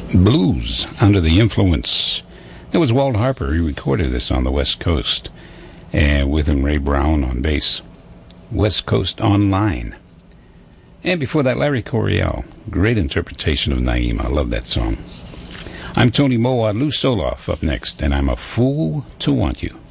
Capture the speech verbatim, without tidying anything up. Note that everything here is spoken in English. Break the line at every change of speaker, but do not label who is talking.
Blues, Under the Influence. That was Walt Harper. He recorded this on the West Coast, and with him Ray Brown on bass. West Coast Online. And before that, Larry Coryell. Great interpretation of Naima. I love that song. I'm Tony Moa. Lou Soloff up next, and I'm a fool to want you.